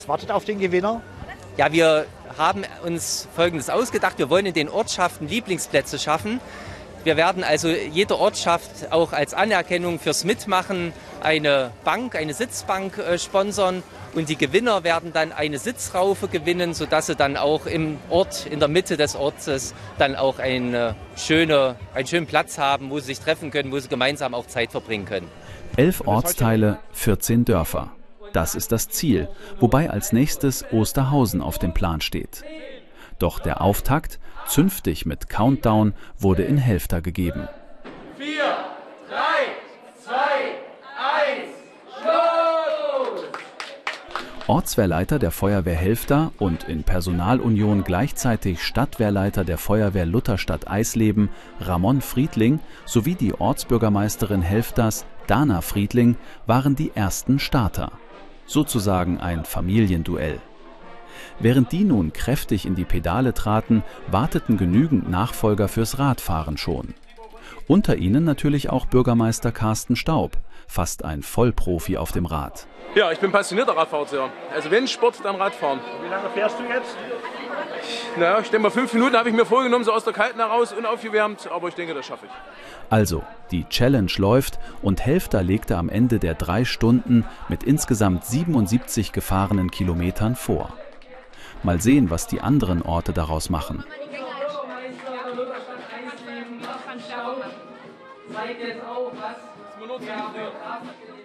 Was wartet auf den Gewinner? Ja, wir haben uns Folgendes ausgedacht. Wir wollen in den Ortschaften Lieblingsplätze schaffen. Wir werden also jede Ortschaft auch als Anerkennung fürs Mitmachen eine Bank, eine Sitzbank sponsern. Und die Gewinner werden dann eine Sitzraufe gewinnen, sodass sie dann auch im Ort, in der Mitte des Ortes, dann auch einen schönen Platz haben, wo sie sich treffen können, wo sie gemeinsam auch Zeit verbringen können. 11 Ortsteile, 14 Dörfer. Das ist das Ziel, wobei als nächstes Osterhausen auf dem Plan steht. Doch der Auftakt, zünftig mit Countdown, wurde in Helfta gegeben. 4, 3, 2, 1, Schluss! Ortswehrleiter der Feuerwehr Helfta und in Personalunion gleichzeitig Stadtwehrleiter der Feuerwehr Lutherstadt Eisleben, Ramon Friedling, sowie die Ortsbürgermeisterin Helftas, Dana Friedling, waren die ersten Starter. Sozusagen ein Familienduell. Während die nun kräftig in die Pedale traten, warteten genügend Nachfolger fürs Radfahren schon. Unter ihnen natürlich auch Bürgermeister Carsten Staub, fast ein Vollprofi auf dem Rad. Ja, ich bin passionierter Radfahrer. Also wenn Sport, dann Radfahren. Wie lange fährst du jetzt? Naja, ich denke mal 5 Minuten habe ich mir vorgenommen, so aus der Kalten heraus, unaufgewärmt, aber ich denke, das schaffe ich. Also, die Challenge läuft und Helfta legte am Ende der 3 Stunden mit insgesamt 77 gefahrenen Kilometern vor. Mal sehen, was die anderen Orte daraus machen. Zeigt jetzt auch, was